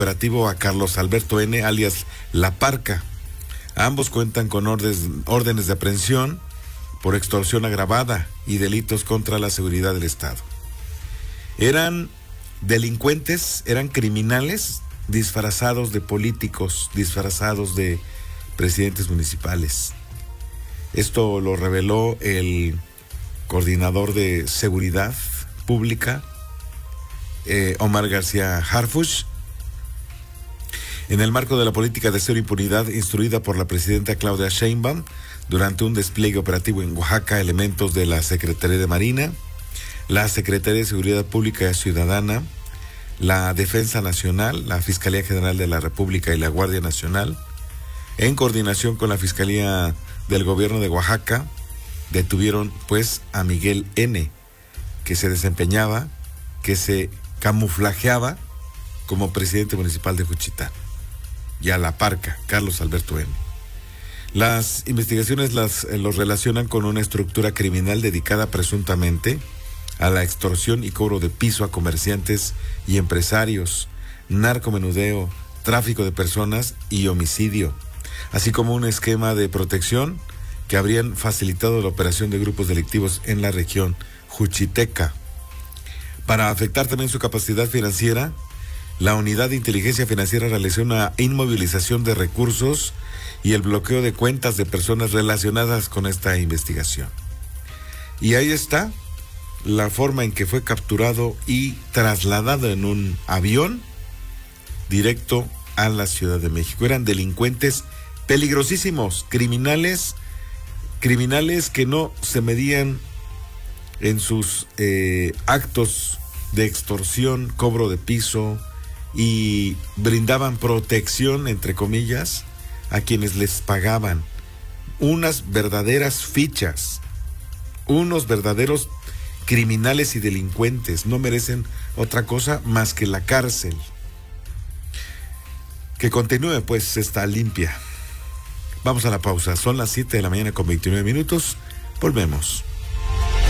operativo a Carlos Alberto N., alias La Parca. Ambos cuentan con órdenes de aprehensión por extorsión agravada y delitos contra la seguridad del Estado. Eran delincuentes, eran criminales disfrazados de políticos, disfrazados de presidentes municipales. Esto lo reveló el coordinador de Seguridad Pública, Omar García Harfuch, en el marco de la política de cero impunidad instruida por la presidenta Claudia Sheinbaum. Durante un despliegue operativo en Oaxaca, elementos de la Secretaría de Marina, la Secretaría de Seguridad Pública Ciudadana, la Defensa Nacional, la Fiscalía General de la República y la Guardia Nacional, en coordinación con la Fiscalía del Gobierno de Oaxaca, detuvieron pues a Miguel N., que se desempeñaba, que se camuflajeaba como presidente municipal de Juchitán, y a La Parca, Carlos Alberto N. Las investigaciones los relacionan con una estructura criminal dedicada presuntamente a la extorsión y cobro de piso a comerciantes y empresarios, narcomenudeo, tráfico de personas y homicidio, así como un esquema de protección que habrían facilitado la operación de grupos delictivos en la región juchiteca. Para afectar también su capacidad financiera, la Unidad de Inteligencia Financiera realizó una inmovilización de recursos y el bloqueo de cuentas de personas relacionadas con esta investigación. Y ahí está la forma en que fue capturado y trasladado en un avión directo a la Ciudad de México. Eran delincuentes peligrosísimos, criminales que no se medían en sus actos de extorsión, cobro de piso, y brindaban protección, entre comillas, a quienes les pagaban. Unas verdaderas fichas, unos verdaderos criminales y delincuentes. No merecen otra cosa más que la cárcel. Que continúe pues esta limpia. Vamos a la pausa, son las 7 de la mañana con 29 minutos, volvemos.